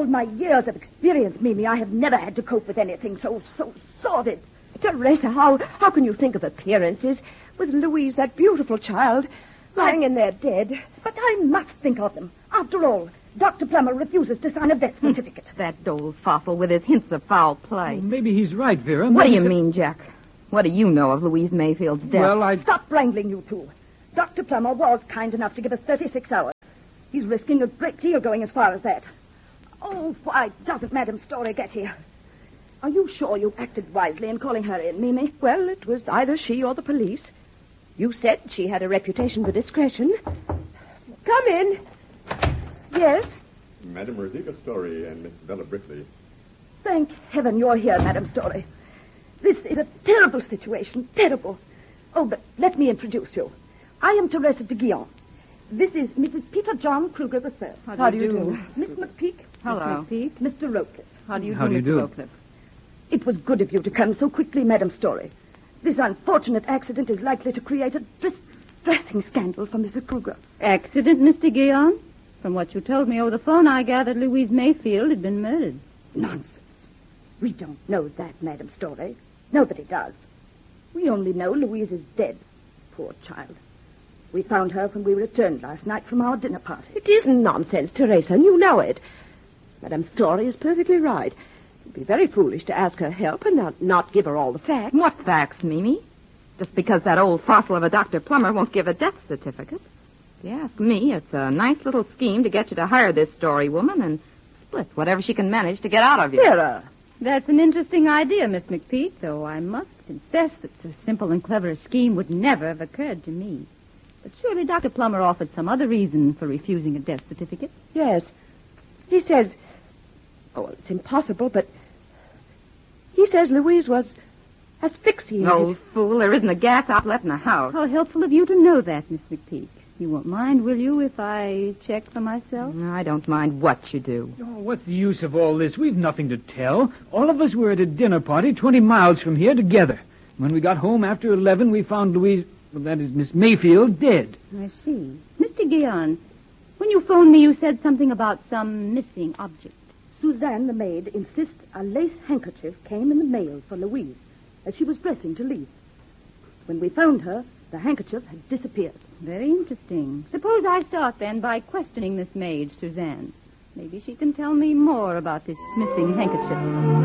all my years of experience, Mimi, I have never had to cope with anything so sordid. Teresa, how can you think of appearances with Louise, that beautiful child, lying in there dead? But I must think of them. After all, Dr. Plummer refuses to sign a death certificate. That old fossil with his hints of foul play. Well, maybe he's right, Vera. What do you mean, Jack? What do you know of Louise Mayfield's death? Well, Stop wrangling, you two. Dr. Plummer was kind enough to give us 36 hours. He's risking a great deal going as far as that. Oh, why doesn't Madame Story get here? Are you sure you acted wisely in calling her in, Mimi? Well, it was either she or the police. You said she had a reputation for discretion. Come in. Yes? Madame Rosita Story and Miss Bella Brickley. Thank heaven you're here, Madame Story. This is a terrible situation, terrible. Oh, but let me introduce you. I am Teresa de Guillaume. This is Mrs. Peter John Kruger III. How do you do? Miss McPeak. Hello. Miss McPeak. Mr. Rocliffe. How do you How do, do you Mr. do? Rocliffe? It was good of you to come so quickly, Madame Story. This unfortunate accident is likely to create a distressing scandal for Mrs. Kruger. Accident, Mr. Guillaume? From what you told me over the phone, I gathered Louise Mayfield had been murdered. Nonsense. We don't know that, Madame Story. Nobody does. We only know Louise is dead. Poor child. We found her when we returned last night from our dinner party. It isn't nonsense, Teresa, and you know it. Madame Story is perfectly right. It'd be very foolish to ask her help and not give her all the facts. What facts, Mimi? Just because that old fossil of a Dr. Plummer won't give a death certificate. If you ask me, it's a nice little scheme to get you to hire this Story woman and split whatever she can manage to get out of you. Vera. That's an interesting idea, Miss McPeak, though I must confess that so simple and clever a scheme would never have occurred to me. But surely Dr. Plummer offered some other reason for refusing a death certificate. Yes. He says... Oh, it's impossible, but... He says Louise was asphyxiated. Old fool, there isn't a gas outlet in the house. How helpful of you to know that, Miss McPeak. You won't mind, will you, if I check for myself? I don't mind what you do. Oh, what's the use of all this? We've nothing to tell. All of us were at a dinner party 20 miles from here together. When we got home after 11, we found Louise, well, that is Miss Mayfield, dead. I see. Mr. Guillaume, when you phoned me, you said something about some missing object. Suzanne, the maid, insists a lace handkerchief came in the mail for Louise as she was dressing to leave. When we found her, the handkerchief had disappeared. Very interesting. Suppose I start, then, by questioning this maid, Suzanne. Maybe she can tell me more about this missing handkerchief.